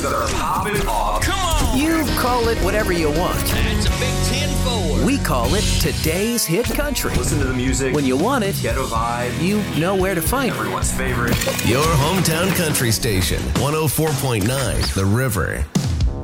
They're popping off. Come on! You call it whatever you want. That's a big 10-4. We call it today's hit country. Listen to the music. When you want it, Ghetto vibe. you know where to find it. Everyone's favorite. Your hometown country station, 104.9 The River.